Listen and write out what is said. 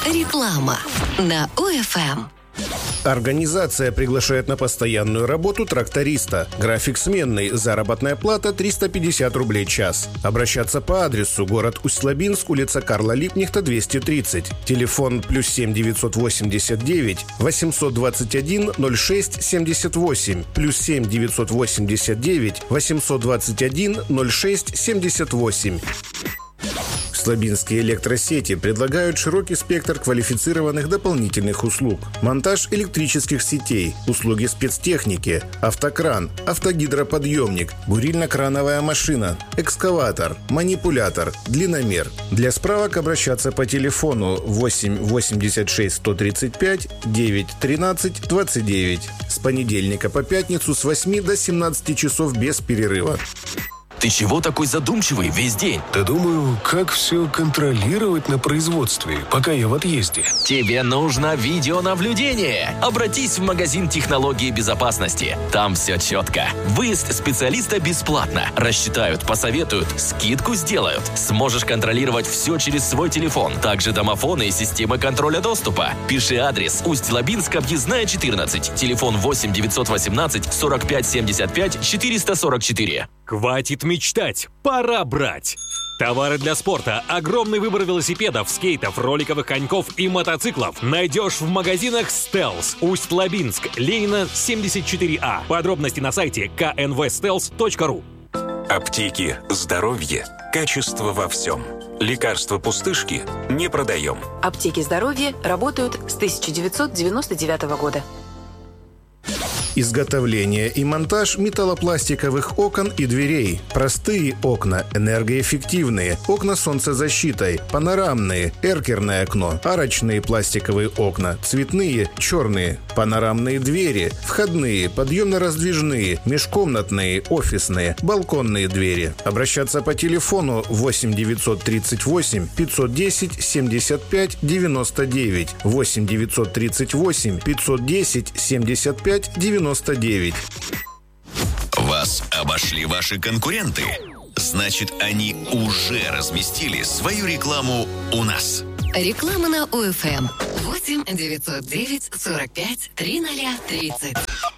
Реклама на ОФМ. Организация приглашает на постоянную работу тракториста. График сменный, заработная плата 350 рублей час. Обращаться по адресу: город Усть-Лабинск, улица Карла Липкнехта, 230. Телефон +7 989 821 06 78. +7 989 821 06 78. Слабинские электросети предлагают широкий спектр квалифицированных дополнительных услуг. Монтаж электрических сетей, услуги спецтехники, автокран, автогидроподъемник, бурильно-крановая машина, экскаватор, манипулятор, длинномер. Для справок обращаться по телефону 8 86 135 9 13 29. С понедельника по пятницу с 8 до 17 часов без перерыва. Ты чего такой задумчивый весь день? Да думаю, как все контролировать на производстве, пока я в отъезде. Тебе нужно видеонаблюдение. Обратись в магазин технологии безопасности. Там все четко. Выезд специалиста бесплатно. Рассчитают, посоветуют, скидку сделают. Сможешь контролировать все через свой телефон. Также домофоны и системы контроля доступа. Пиши адрес: Усть-Лабинск, объездная 14. Телефон 8 918 45 75 444. Хватит мечтать, пора брать! Товары для спорта, огромный выбор велосипедов, скейтов, роликовых коньков и мотоциклов найдешь в магазинах «Стелс». Усть-Лабинск, Ленина, 74А. Подробности на сайте knvstels.ru. Аптеки, здоровье, качество во всем. Лекарства-пустышки не продаем. Аптеки здоровья работают с 1999 года. Изготовление и монтаж металлопластиковых окон и дверей. Простые окна, энергоэффективные, окна с солнцезащитой, панорамные, эркерное окно, арочные пластиковые окна, цветные, черные, панорамные двери, входные, подъемно-раздвижные, межкомнатные, офисные, балконные двери. Обращаться по телефону 8 938 510 75 99, 8 938 510 75 99. Вас обошли ваши конкуренты? Значит, они уже разместили свою рекламу у нас. Реклама на ОФМ. 8 909 45 3030.